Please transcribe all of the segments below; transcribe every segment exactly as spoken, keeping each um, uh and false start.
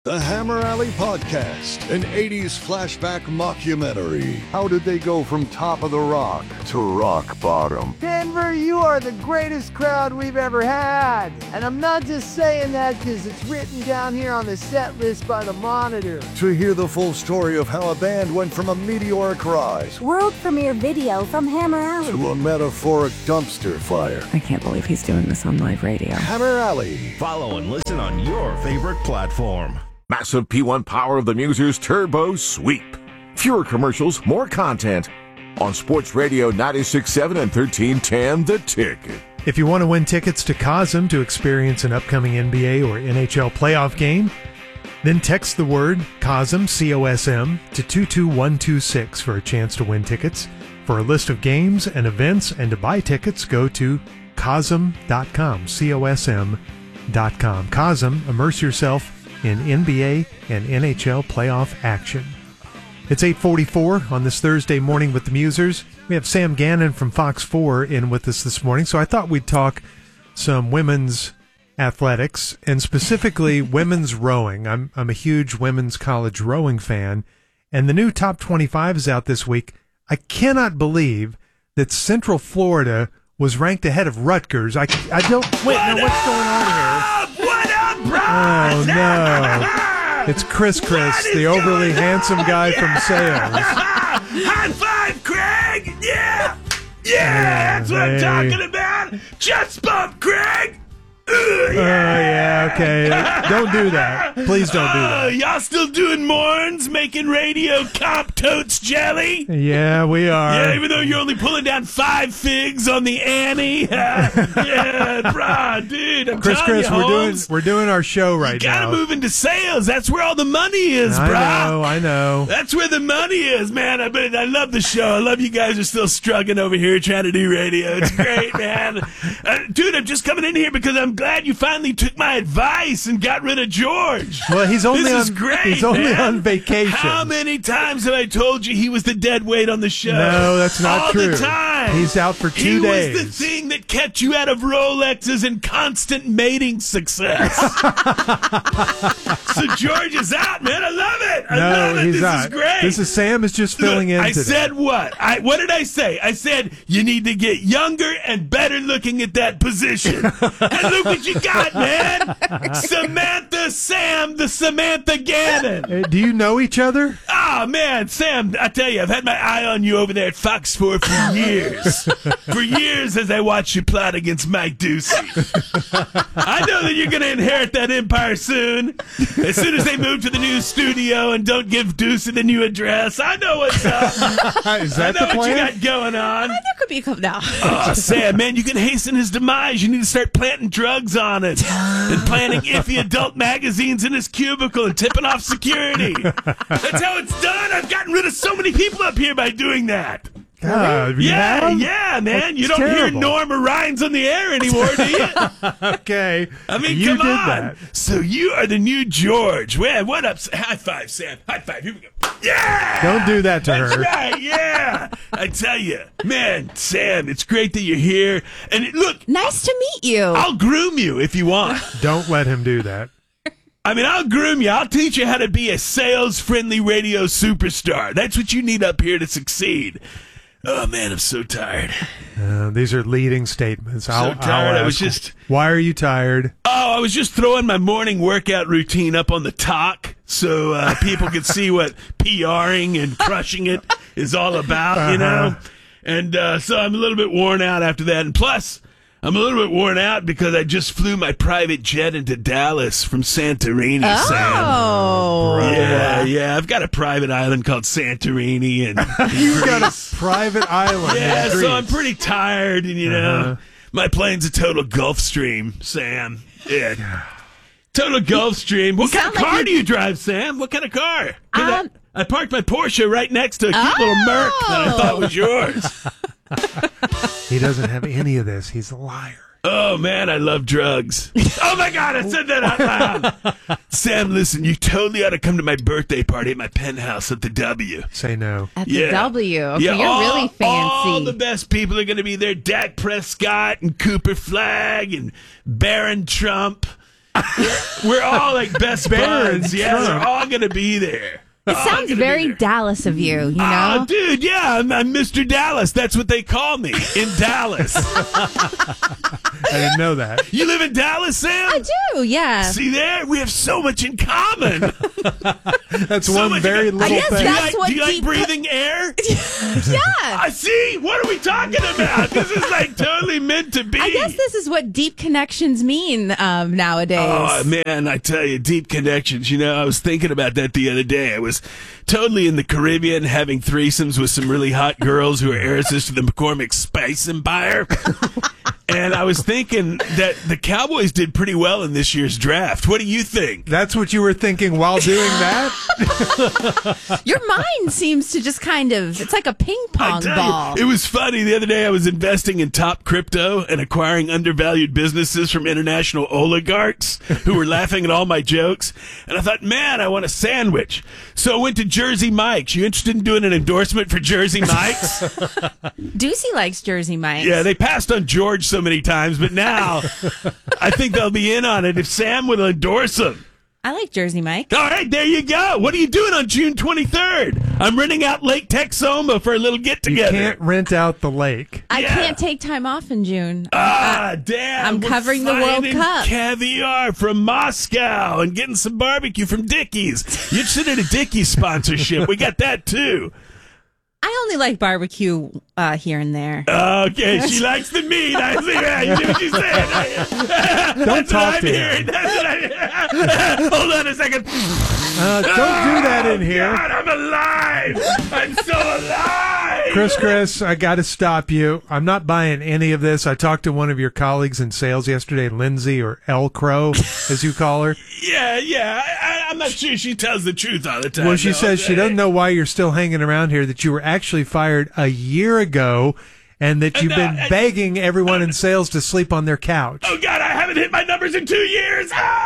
The Hammer Alley Podcast, an eighties flashback mockumentary. How did they go from top of the rock to rock bottom? Denver, you are the greatest crowd we've ever had. And I'm not just saying that because it's written down here on the set list by the Monitor. To hear the full story of how a band went from a meteoric rise, world premiere video from Hammer Alley, to a metaphoric dumpster fire. I can't believe he's doing this on live radio. Hammer Alley. Follow and listen on your favorite platform. Massive P one power of the Musers Turbo Sweep. Fewer commercials, more content. On Sports Radio ninety-six point seven and thirteen ten The Ticket. If you want to win tickets to Cosm to experience an upcoming N B A or N H L playoff game, then text the word Cosm, C O S M, to two two one two six for a chance to win tickets. For a list of games and events and to buy tickets, go to cosm dot com, C O S M dot com. Cosm, immerse yourself in N B A and N H L playoff action. It's eight forty-four on this Thursday morning with the Musers. We have Sam Gannon from Fox four in with us this morning, so I thought we'd talk some women's athletics, and specifically women's rowing. I'm I'm a huge women's college rowing fan, and the new top twenty-five is out this week. I cannot believe that Central Florida was ranked ahead of Rutgers. I, I don't... Wait, what now what's going on here? What up, bro? Oh, no. It's Chris Chris, the overly handsome guy yeah. from sales. High five, Craig! Yeah! Yeah! That's what hey. I'm talking about! Just bump, Craig! Ugh, Oh, yeah. yeah, okay. Don't do that. Please don't do Uh, that. y'all still doing morns, making radio comp totes jelly? Yeah, we are. Yeah, even though you're only pulling down five figs on the Annie. Yeah, brah, dude, I'm Chris telling Chris, you, we're doing Holmes, we're doing our show right you gotta now. move into sales. That's where all the money is, I brah. know, I know. That's where the money is, man. I bet I love the show. I love you guys are still struggling over here trying to do radio. It's great, man. Uh, dude, I'm just coming in here because I'm glad you finally took my advice and got rid of George. Well, he's only this on is great, he's only man. on vacation. How many times have I told you he was the dead weight on the show? No, that's not All true. the time. He's out for two he days. He was the thing that kept you out of Rolexes and constant mating success. So George is out, man. I love it. I no, love it. he's this not. is great. This is Sam is just filling Look, in I today. said what? I what did I say? I said you need to get younger and better looking at that position. And look what you got, man. Samantha Sam, the Samantha Gannon. Hey, do you know each other? Oh, man, Sam, I tell you, I've had my eye on you over there at Fox four for years. For years as I watch you plot against Mike Ducey. I know that you're going to inherit that empire soon. As soon as they move to the new studio and don't give Ducey the new address, I know what's up. Is that I know the what you plan? got going on. There could be a couple now. Oh, Sam, man, you can hasten his demise. You need to start planting drugs on it and planting iffy adult magazines in his cubicle and tipping off security. That's how it's done. I've gotten rid of so many people up here by doing that. God, you Yeah, have? yeah, man. That's you don't terrible. hear Norma Rhines on the air anymore, do you? Okay. I mean, you come did on. that. So you are the new George. Man, what up? High five, Sam. High five. Here we go. Yeah! Don't do that to That's her. right, yeah. I tell you, man, Sam, it's great that you're here. And it, look, Nice to meet you. I'll groom you if you want. Don't let him do that. I mean, I'll groom you. I'll teach you how to be a sales-friendly radio superstar. That's what you need up here to succeed. Oh, man, I'm so tired. Uh, these are leading statements. I'll, So tired. I'll I was ask, just- Why are you tired? Oh, I was just throwing my morning workout routine up on the talk so uh, people could see what PRing and crushing it is all about, you know? Uh-huh. And uh, so I'm a little bit worn out after that. And plus, I'm a little bit worn out because I just flew my private jet into Dallas from Santorini, Sam. Oh. Yeah, yeah. I've got a private island called Santorini. and You got a private island. Yeah, in so Greece. I'm pretty tired, and you know, Uh-huh. my plane's a total Gulfstream, Sam. Yeah. Total Gulfstream. What kind of sound like car you- do you drive, Sam? What kind of car? 'Cause Um, I, I parked my Porsche right next to a cute little Merc that I thought was yours. He doesn't have any of this. He's a liar. Oh, man, I love drugs. Oh, my God, I said that out loud. Sam, listen, you totally ought to come to my birthday party at my penthouse at the W. Say no. At the Yeah. W. Okay, Yeah, you're all, really fancy. All the best people are going to be there. Dak Prescott and Cooper Flagg and Barron Trump We're all like best Bear and buds. Yeah, they're Trump. all going to be there. It Oh, sounds I'm gonna very be there. Dallas of you, you know? Oh, dude, yeah, I'm, I'm Mister Dallas. That's what they call me in Dallas. I didn't know that. You live in Dallas, Sam? I do, yeah. See there? We have so much in common. That's So one much very in- little I guess Do thing. you that's like, what do you like deep- breathing air? yeah. I see. What are we talking about? This is like totally meant to be. I guess this is what deep connections mean um, nowadays. Oh, man, I tell you, deep connections. You know, I was thinking about that the other day. I was totally in the Caribbean having threesomes with some really hot girls who are heiresses to the McCormick Spice Empire. And I was thinking that the Cowboys did pretty well in this year's draft. What do you think? That's what you were thinking while doing that? Your mind seems to just kind of, it's like a ping I pong tell ball. you, it was funny. The other day I was investing in top crypto and acquiring undervalued businesses from international oligarchs who were laughing at all my jokes. And I thought, man, I want a sandwich. So I went to Jersey Mike's. You interested in doing an endorsement for Jersey Mike's? Ducey likes Jersey Mike's. Yeah, they passed on George so many times, but now I think they'll be in on it if Sam will endorse them. I like Jersey Mike. All right, there you go. What are you doing on June twenty-third? I'm renting out Lake Texoma for a little You get-together. can't rent out the lake. I Yeah. can't take time off in June. Ah, damn. I'm we're covering the World finding Cup. Caviar from Moscow and getting some barbecue from Dickies. You interested in a Dickies sponsorship? We got that too. I only like barbecue uh, here and there. Okay, she likes the meat. I see that. You see what she said? Don't That's talk what I'm to hearing. him. That's what I Hold on a second. Uh, don't do that in here. God, I'm alive. I'm so alive. Chris, Chris, I got to stop you. I'm not buying any of this. I talked to one of your colleagues in sales yesterday, Lindsay, or L Crow, as you call her. Yeah, yeah. I, I, I'm not sure she tells the truth all the time. Well, she though. says she doesn't know why you're still hanging around here, that you were actually fired a year ago, and that you've Uh, been no, I- begging everyone in sales to sleep on their couch. Oh, God, I haven't hit my numbers in two years.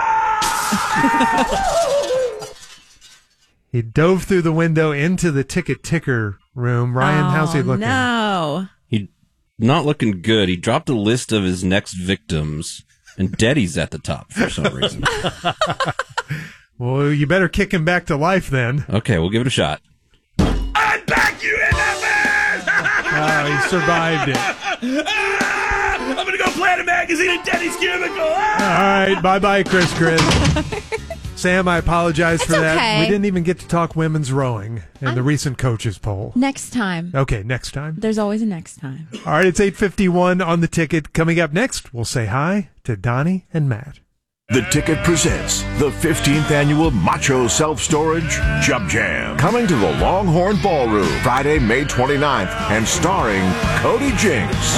Ah! He dove through the window into the ticket ticker room. Ryan, oh, how's he looking? No. He not looking good. He dropped a list of his next victims, and Daddy's at the top for some reason. Well, you better kick him back to life then. Okay, we'll give it a shot. I'm back, you numbers! Oh, he survived it. Ah! I'm going to go plant a magazine in Daddy's cubicle. Ah! All right, bye-bye, Chris, Chris. Sam, I apologize It's for that. okay. We didn't even get to talk women's rowing in the recent coaches poll. Next time. Okay, next time. There's always a next time. All right, it's eight fifty-one on the ticket. Coming up next, we'll say hi to Donnie and Matt. The Ticket presents the fifteenth annual Macho Self-Storage Jub Jam. Coming to the Longhorn Ballroom Friday, May twenty-ninth, and starring Cody Jinks.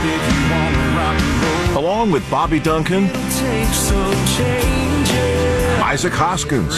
Along with Bobby Duncan, Isaac Hoskins,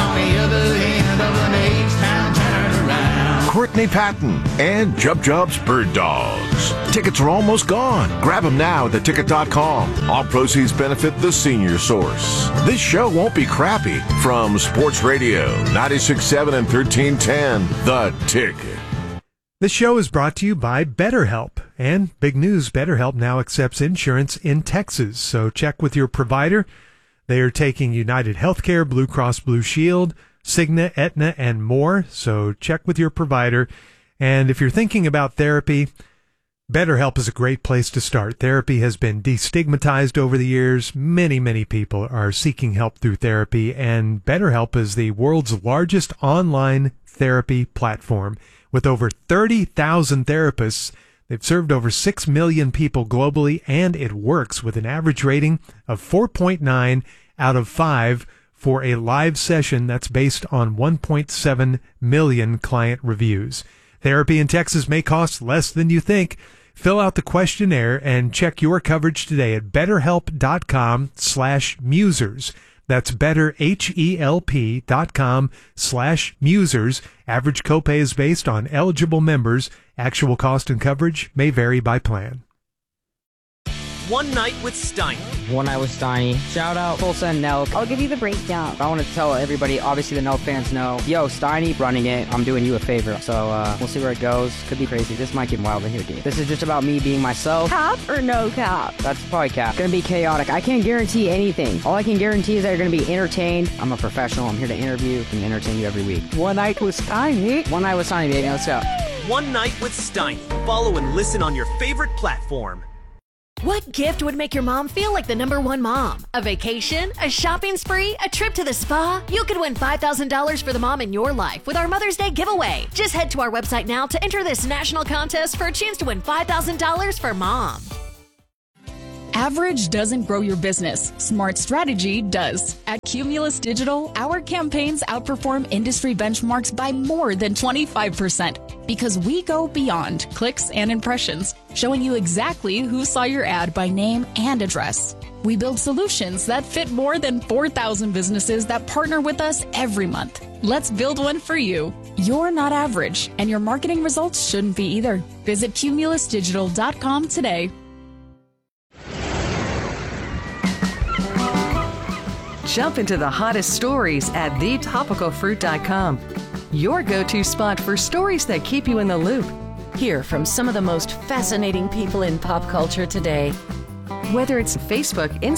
Courtney Patton, and Jub Jub's Bird Dogs. Tickets are almost gone. Grab them now at the ticket dot com. All proceeds benefit the Senior Source. This show won't be crappy. From Sports Radio, ninety-six point seven and thirteen ten, The Ticket. This show is brought to you by BetterHelp. And big news, BetterHelp now accepts insurance in Texas. So check with your provider. They are taking United Healthcare, Blue Cross Blue Shield, Cigna, Aetna, and more. So check with your provider. And if you're thinking about therapy, BetterHelp is a great place to start. Therapy has been destigmatized over the years. Many, many people are seeking help through therapy, and BetterHelp is the world's largest online therapy platform. With over thirty thousand therapists, they've served over six million people globally, and it works with an average rating of four point nine out of five for a live session that's based on one point seven million client reviews. Therapy in Texas may cost less than you think. Fill out the questionnaire and check your coverage today at betterhelp.com slash musers. That's better, H E L P dot com slash musers. Average copay is based on eligible members. Actual cost and coverage may vary by plan. One Night with Steiny. One Night with Steiny. Shout out Tulsa and Nelk. I'll give you the breakdown. I want to tell everybody, obviously the Nelk fans know, yo, Steiny running it, I'm doing you a favor. So uh, we'll see where it goes. Could be crazy. This might get wild in here, dude. This is just about me being myself. Cap or no cap? That's probably cap. Gonna be chaotic. I can't guarantee anything. All I can guarantee is that you're gonna be entertained. I'm a professional. I'm here to interview and entertain you every week. One Night with Steiny. One Night with Steiny, baby. Let's go. One Night with Steiny. Follow and listen on your favorite platform. What gift would make your mom feel like the number one mom? A vacation? A shopping spree? A trip to the spa? You could win five thousand dollars for the mom in your life with our Mother's Day giveaway. Just head to our website now to enter this national contest for a chance to win five thousand dollars for mom. Average doesn't grow your business. Smart strategy does. At Cumulus Digital, our campaigns outperform industry benchmarks by more than twenty-five percent because we go beyond clicks and impressions, showing you exactly who saw your ad by name and address. We build solutions that fit more than four thousand businesses that partner with us every month. Let's build one for you. You're not average, and your marketing results shouldn't be either. Visit cumulus digital dot com today. Jump into the hottest stories at the topical fruit dot com. Your go-to spot for stories that keep you in the loop. Hear from some of the most fascinating people in pop culture today. Whether it's Facebook, Instagram,